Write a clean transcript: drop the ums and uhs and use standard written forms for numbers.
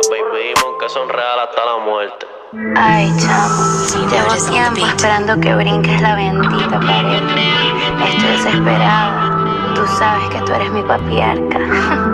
Las baby demon que son real hasta la muerte. Ay, chamo, llevo tiempo esperando que brinques la bendita pared. Estoy desesperada. Tú sabes que tú eres mi patriarca.